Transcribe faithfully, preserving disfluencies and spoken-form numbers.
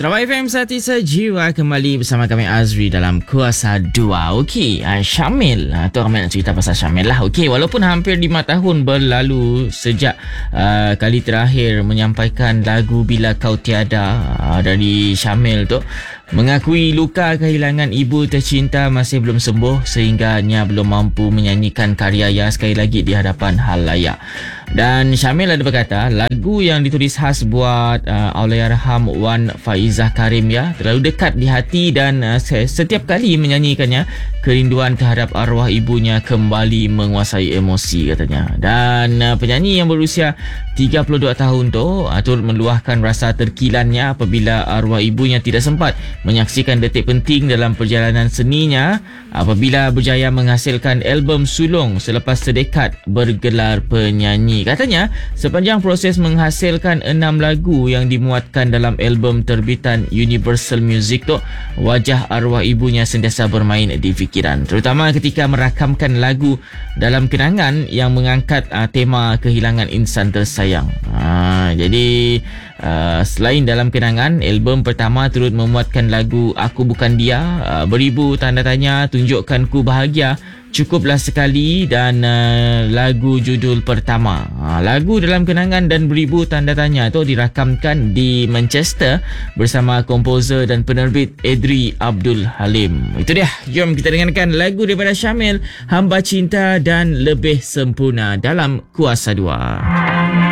Sarawak F M Sati Sejiwa kembali bersama kami Azri dalam Kuasa dua. Okey, uh, Syamil. Uh, tu ramai nak cerita pasal Syamil lah. Okey, walaupun hampir lima tahun berlalu sejak uh, kali terakhir menyampaikan lagu Bila Kau Tiada uh, dari Syamil tu, mengakui luka kehilangan ibu tercinta masih belum sembuh sehingga Nya belum mampu menyanyikan karyanya sekali lagi di hadapan halayak. Dan Syamil ada berkata, lagu yang ditulis khas buat uh, Allahyarham Wan Faizah Karim ya, terlalu dekat di hati dan uh, setiap kali menyanyikannya, kerinduan terhadap arwah ibunya kembali menguasai emosi katanya. Dan uh, penyanyi yang berusia tiga puluh dua tahun tu uh, turut meluahkan rasa terkilannya apabila arwah ibunya tidak sempat menyaksikan detik penting dalam perjalanan seninya apabila berjaya menghasilkan album sulung selepas sedekat bergelar penyanyi. Katanya, sepanjang proses menghasilkan enam lagu yang dimuatkan dalam album terbitan Universal Music tu, wajah arwah ibunya sentiasa bermain di fikiran, terutama ketika merakamkan lagu dalam kenangan yang mengangkat uh, tema kehilangan insan tersayang. Uh, jadi uh, selain dalam kenangan, album pertama turut memuatkan lagu Aku Bukan Dia, uh, beribu tanda tanya, Tunjukkan Ku Bahagia, Cukuplah Sekali dan uh, lagu judul pertama. Uh, lagu dalam kenangan dan beribu tanda tanya tu dirakamkan di Manchester bersama komposer dan penerbit Adri Abdul Halim. Itu dia. Jom kita dengarkan lagu daripada Syamil, Hamba Cinta dan Lebih Sempurna dalam Kuasa dua.